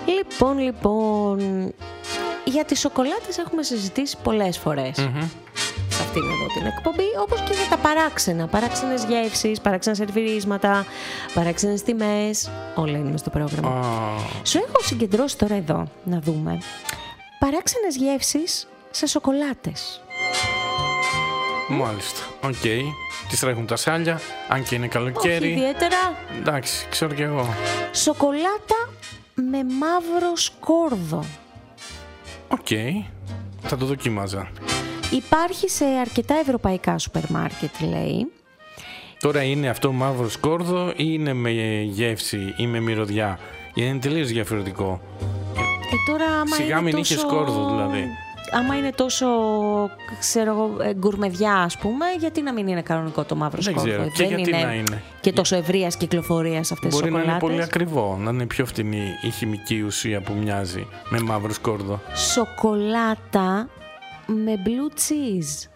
Λοιπόν, για τις σοκολάτες έχουμε συζητήσει πολλές φορές σε αυτήν εδώ την εκπομπή, όπως και για τα παράξενα, παράξενες γεύσεις, παράξενα σερβιρίσματα, παράξενες τιμές, όλα είναι μες στο πρόγραμμα. Σου έχω συγκεντρώσει τώρα εδώ, να δούμε, παράξενες γεύσεις σε σοκολάτες. Μάλιστα, οκ. Τις τρέχουν τα σάλια, αν και είναι καλοκαίρι. Όχι ιδιαίτερα. Εντάξει, ξέρω κι εγώ. Σοκολάτα με μαύρο σκόρδο. Οκ, θα το δοκίμαζα. Υπάρχει σε αρκετά ευρωπαϊκά σούπερ μάρκετ, λέει. Τώρα είναι αυτό μαύρο σκόρδο ή είναι με γεύση ή με μυρωδιά? Είναι τελείως διαφορετικό. Τώρα, άμα σιγά μην είχε σκόρδο δηλαδή. Άμα είναι τόσο, ξέρω, γκουρμεδιά, ας πούμε, γιατί να μην είναι κανονικό το μαύρο σκόρδο? Δεν ξέρω. Και γιατί να είναι. Και τόσο ευρείας κυκλοφορίας αυτές τις σοκολάτες. Μπορεί να είναι πολύ ακριβό, να είναι πιο φτηνή η χημική ουσία που μοιάζει με μαύρο σκόρδο. Σοκολάτα με blue cheese.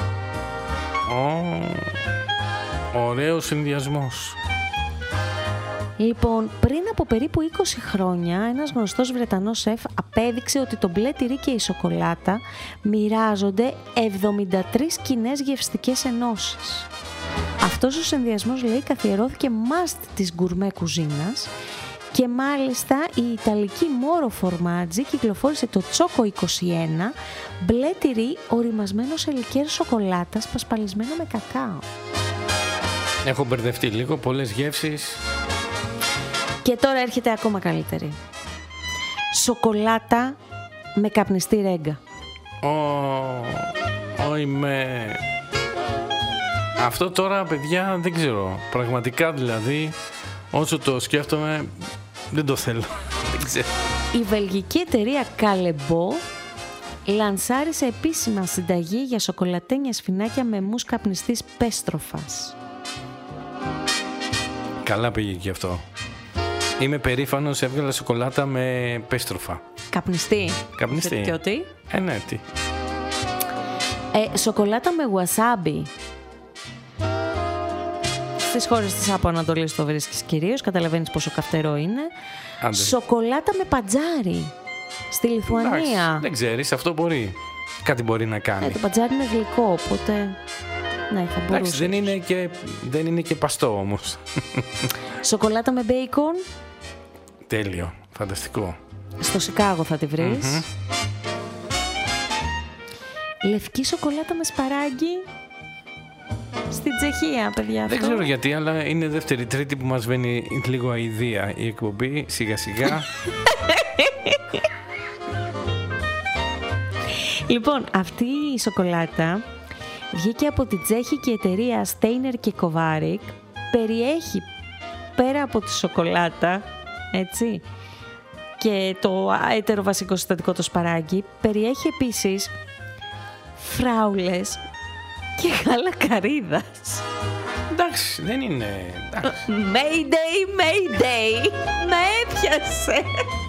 Ωραίος συνδυασμός. Λοιπόν, πριν από περίπου 20 χρόνια, ένας γνωστός Βρετανός σεφ απέδειξε ότι το μπλε τυρί και η σοκολάτα μοιράζονται 73 κοινές γευστικές ενώσεις. Αυτός ο συνδυασμός, λέει, καθιερώθηκε must της γκουρμέ κουζίνας και μάλιστα η Ιταλική Moro Formaggi κυκλοφόρησε το Choco 21, μπλε τυρί οριμασμένο σε λικέρ σοκολάτας πασπαλισμένο με κακάο. Έχω μπερδευτεί λίγο, πολλές γεύσεις. Και τώρα έρχεται ακόμα καλύτερη. Σοκολάτα με καπνιστή ρέγγα. Αυτό τώρα, παιδιά, δεν ξέρω. Πραγματικά δηλαδή, όσο το σκέφτομαι, δεν το θέλω. Δεν ξέρω. Η βελγική εταιρεία Callebaut λανσάρισε επίσημα συνταγή για σοκολατένια σφινάκια με μους καπνιστής πέστροφας. Καλά πήγε και αυτό. Είμαι περήφανος, έβγαλα σοκολάτα με πέστροφα. Καπνιστή. Καπνιστή. Και τι? Ναι, τι. Σοκολάτα με wasabi. Στις χώρες της Άπο Ανατολής το βρίσκεις κυρίως, καταλαβαίνεις πόσο καυτερό είναι. Άντε. Σοκολάτα με πατζάρι. Στη Λιθουανία. Εντάξει, δεν ξέρεις, αυτό μπορεί. Κάτι μπορεί να κάνει. Το πατζάρι είναι γλυκό, οπότε ναι, θα μπορούσε. Εντάξει, δεν είναι και παστό όμως. Σοκολάτα με μπέικον. Τέλειο, φανταστικό. Στο Σικάγο θα τη βρεις. Λευκή σοκολάτα με σπαράγγι. Στην Τσεχία, παιδιά. Δεν ξέρω γιατί, αλλά είναι δεύτερη-τρίτη που μας βαίνει λίγο αηδία η εκπομπή, σιγά-σιγά. Λοιπόν, αυτή η σοκολάτα βγήκε από τη τσέχικη εταιρεία Steiner και Kovarik. Περιέχει, πέρα από τη σοκολάτα, έτσι, και το έτερο βασικό συστατικό, το σπαράγγι, περιέχει επίσης φράουλες και γάλα καρύδας. Εντάξει, δεν είναι... Mayday, Mayday, με έπιασε.